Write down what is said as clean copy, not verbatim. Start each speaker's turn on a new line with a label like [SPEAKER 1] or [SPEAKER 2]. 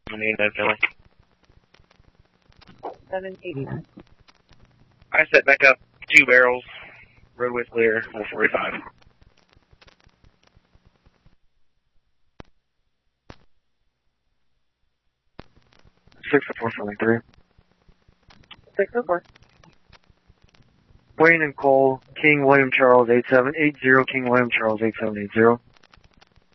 [SPEAKER 1] I mean, Philly.
[SPEAKER 2] 789.
[SPEAKER 1] I set back up 2 barrels, roadway clear, 445. Six to 473.
[SPEAKER 2] 604.
[SPEAKER 1] Wayne and Cole, King William Charles 8780, King William Charles 8780.